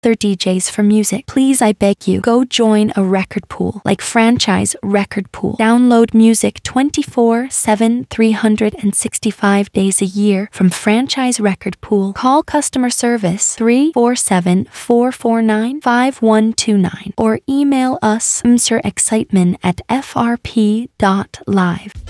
other DJs for music. Please, I beg you, go join a record pool like Franchise Record Pool. Download music 24/7, 365 days a year from Franchise Record Pool. Call customer service 347-449-5129 or email us mrexcitement@frp.live.